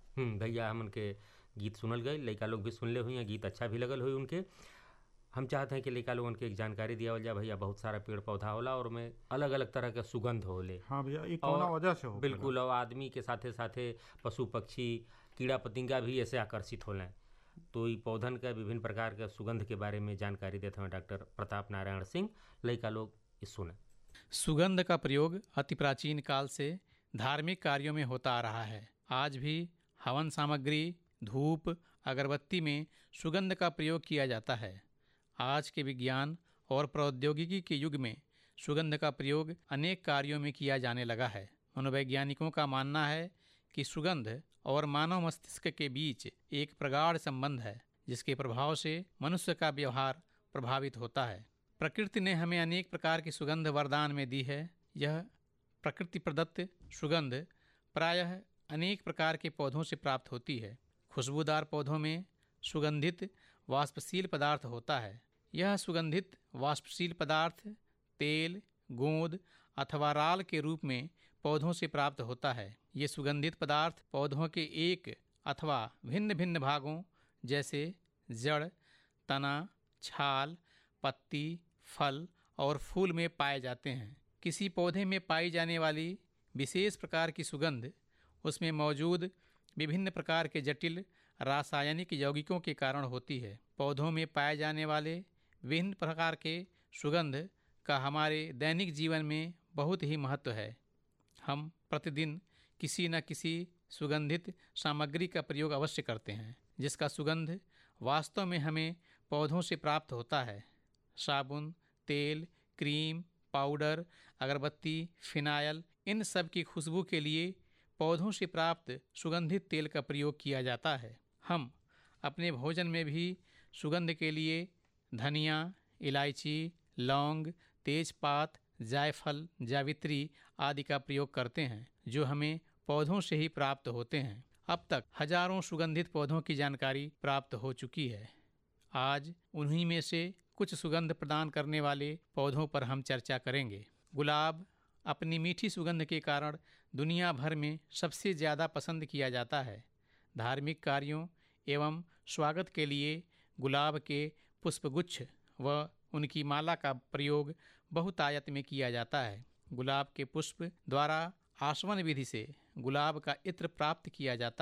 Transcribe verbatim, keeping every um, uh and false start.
हम्म भैया हम उनके गीत सुनल गए, लइका लोग भी सुनले हुई हैं, गीत अच्छा भी लगल हुई उनके। हम चाहते हैं कि लइका लोगन के एक जानकारी दिया जाए भैया, बहुत सारा पेड़ पौधा होला और में अलग अलग तरह के सुगंध होले। हाँ भैया, ये कौना और वजह से होखेला? बिल्कुल, और आदमी के साथे साथे पशु पक्षी कीड़ा पतिंगा भी ऐसे आकर्षित होलें। तो ई पौधन के विभिन्न प्रकार के सुगंध के बारे में जानकारी देते हैं डॉक्टर प्रताप नारायण सिंह। लइका लोग इस सुने। सुगंध का प्रयोग अति प्राचीन काल से धार्मिक कार्यों में होता आ रहा है। आज भी हवन सामग्री, धूप, अगरबत्ती में सुगंध का प्रयोग किया जाता है। आज के विज्ञान और प्रौद्योगिकी के युग में सुगंध का प्रयोग अनेक कार्यों में किया जाने लगा है। मनोवैज्ञानिकों का मानना है कि सुगंध और मानव मस्तिष्क के बीच एक प्रगाढ़ संबंध है, जिसके प्रभाव से मनुष्य का व्यवहार प्रभावित होता है। प्रकृति ने हमें अनेक प्रकार की सुगंध वरदान में दी है। यह प्रकृति प्रदत्त सुगंध प्रायः अनेक प्रकार के पौधों से प्राप्त होती है। खुशबूदार पौधों में सुगंधित वाष्पशील पदार्थ होता है। यह सुगंधित वाष्पशील पदार्थ तेल, गोंद अथवा राल के रूप में पौधों से प्राप्त होता है। ये सुगंधित पदार्थ पौधों के एक अथवा भिन्न भिन्न भागों जैसे जड़, तना, छाल, पत्ती, फल और फूल में पाए जाते हैं। किसी पौधे में पाई जाने वाली विशेष प्रकार की सुगंध उसमें मौजूद विभिन्न प्रकार के जटिल रासायनिक यौगिकों के कारण होती है। पौधों में पाए जाने वाले विभिन्न प्रकार के सुगंध का हमारे दैनिक जीवन में बहुत ही महत्व है। हम प्रतिदिन किसी न किसी सुगंधित सामग्री का प्रयोग अवश्य करते हैं, जिसका सुगंध वास्तव में हमें पौधों से प्राप्त होता है। साबुन, तेल, क्रीम, पाउडर, अगरबत्ती, फिनाइल, इन सब की खुशबू के लिए पौधों से प्राप्त सुगंधित तेल का प्रयोग किया जाता है। हम अपने भोजन में भी सुगंध के लिए धनिया, इलायची, लौंग, तेजपात, जायफल, जावित्री आदि का प्रयोग करते हैं, जो हमें पौधों से ही प्राप्त होते हैं। अब तक हजारों सुगंधित पौधों की जानकारी प्राप्त हो चुकी है। आज उन्हीं में से कुछ सुगंध प्रदान करने वाले पौधों पर हम चर्चा करेंगे। गुलाब अपनी मीठी सुगंध के कारण दुनिया भर में सबसे ज़्यादा पसंद किया जाता है। धार्मिक कार्यों एवं स्वागत के लिए गुलाब के पुष्पगुच्छ व उनकी माला का प्रयोग बहुतायत में किया जाता है। गुलाब के पुष्प द्वारा आसवन विधि से गुलाब का इत्र प्राप्त किया जाता है।